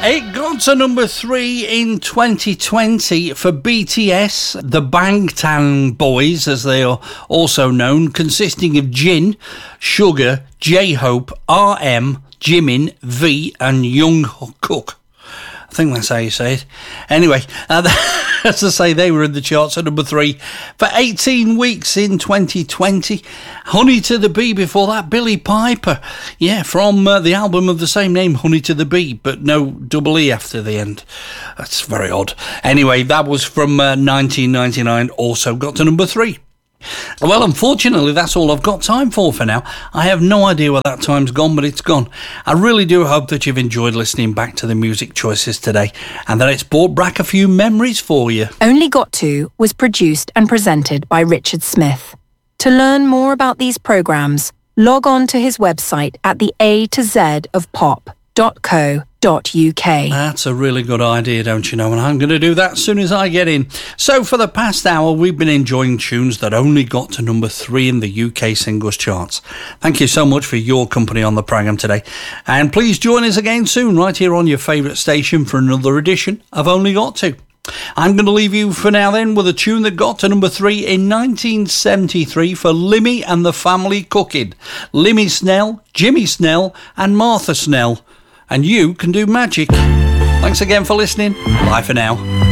It got to number 3 in 2020 for BTS, the Bangtan Boys, as they are also known, consisting of Jin, Sugar, J-Hope, RM, Jimin, V and Jungkook. I think that's how you say it. Anyway, as I say, they were in the charts at number 3 for 18 weeks in 2020. Honey to the Bee before that, Billy Piper. Yeah, from the album of the same name, Honey to the Bee, but no double E after the end. That's very odd. Anyway, that was from 1999, also got to number 3. Well, unfortunately, that's all I've got time for now. I have no idea where that time's gone, but it's gone. I really do hope that you've enjoyed listening back to the music choices today and that it's brought back a few memories for you. Only Got To was produced and presented by Richard Smith. To learn more about these programmes, log on to his website at the A to Z of pop.co.uk. That's a really good idea, don't you know, and I'm going to do that as soon as I get in. So for the past hour, we've been enjoying tunes that only got to number 3 in the UK singles charts. Thank you so much for your company on the programme today, and please join us again soon right here on your favourite station for another edition of Only Got To. I'm going to leave you for now then with a tune that got to number 3 in 1973 for Limmy and the Family Cooking. Limmy Snell, Jimmy Snell and Martha Snell. And you can do magic. Thanks again for listening. Bye for now.